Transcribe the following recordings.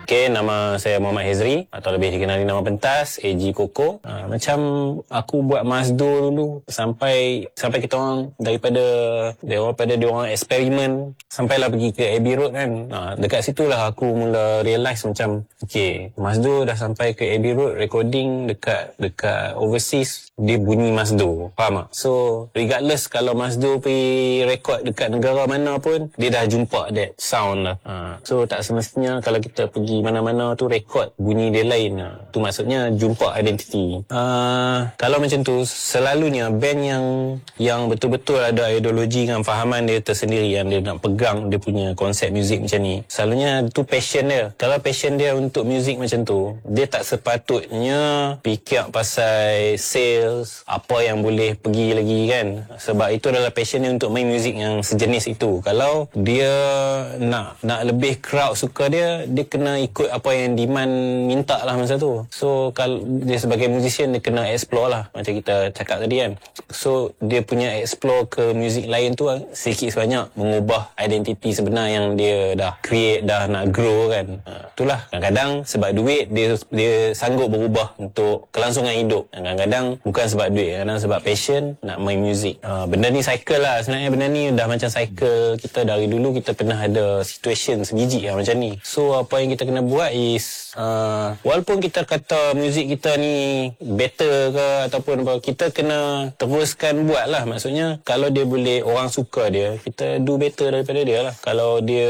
Okay, nama saya Muhammad Hezri atau lebih dikenali nama pentas AG Koko. Macam aku buat Mazdo dulu sampai kita orang daripada dia orang eksperimen sampailah pergi ke Abbey Road kan. Dekat situlah aku mula realise macam okay, Mazdo dah sampai ke Abbey Road recording dekat overseas, dia bunyi Mazdo. Faham tak? So regardless kalau Mazdo pergi record dekat negara mana pun, dia dah jumpa that sound lah. So tak semestinya kalau kita pergi mana-mana tu record bunyi dia lain. Tu maksudnya jumpa identiti. Kalau macam tu, selalunya band yang betul-betul ada ideologi dengan fahaman dia tersendiri, yang dia nak pegang dia punya konsep muzik macam ni, selalunya tu passion dia. Kalau passion dia untuk muzik macam tu, dia tak sepatutnya fikir pasal sales, apa yang boleh pergi lagi kan. Sebab itu adalah passion dia untuk main muzik yang sejenis itu. Kalau dia nak lebih crowd suka dia kena ikut apa yang demand minta lah masa tu. So kalau dia sebagai musician, dia kena explore lah, macam kita cakap tadi kan. So dia punya explore ke muzik lain tu sedikit sebanyak mengubah identiti sebenar yang dia dah create, dah nak grow kan. Itulah kadang-kadang sebab duit dia sanggup berubah untuk kelangsungan hidup. Kadang-kadang bukan sebab duit, kadang sebab passion nak main muzik. Benda ni cycle lah sebenarnya. Benda ni dah macam cycle kita dari dulu. Kita pernah ada situation sebiji lah macam ni. So apa yang kita kena buat is walaupun kita kata muzik kita ni better ke ataupun apa, kita kena teruskan buat lah. Maksudnya kalau dia boleh, orang suka dia, kita do better daripada dia lah. Kalau dia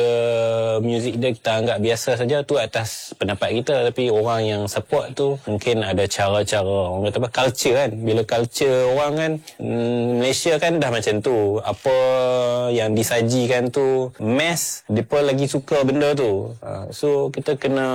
muzik dia kita anggap biasa saja, tu atas pendapat kita. Tapi orang yang support tu mungkin ada cara-cara, orang kata apa, culture kan. Bila culture orang kan, Malaysia kan dah macam tu. Apa yang disajikan tu mass, mereka lagi suka benda tu. So kita kena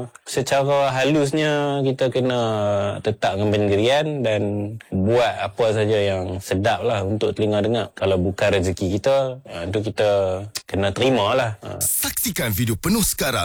secara halusnya, kita kena tetapkan pendirian dan buat apa saja yang sedap lah untuk telinga dengar. Kalau bukan rezeki kita, tu kita kena terima lah. Saksikan video penuh sekarang